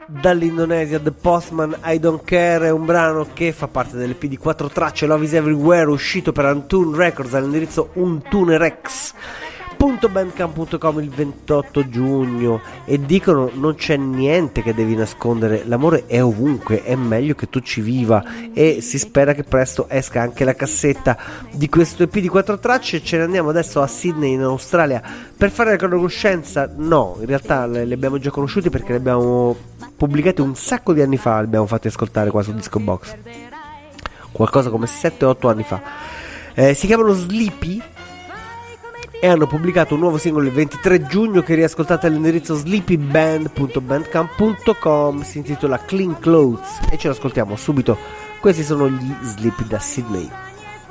Dall'Indonesia, The Postman I Don't Care è un brano che fa parte dell'EP di 4 tracce Love Is Everywhere, uscito per Untune Records all'indirizzo untunerex.bandcamp.com il 28 giugno. E dicono: non c'è niente che devi nascondere, l'amore è ovunque, è meglio che tu ci viva. E si spera che presto esca anche la cassetta di questo EP di 4 tracce. Ce ne andiamo adesso a Sydney in Australia per fare la conoscenza. No, in realtà le abbiamo già conosciuti perché le abbiamo pubblicate un sacco di anni fa, li abbiamo fatti ascoltare qua su Disco Box qualcosa come 7-8 anni fa. Si chiamano Sleepy e hanno pubblicato un nuovo singolo il 23 giugno che riascoltate all'indirizzo sleepyband.bandcamp.com. Si intitola Clean Clothes e ce lo ascoltiamo subito. Questi sono gli Sleepy da Sydney.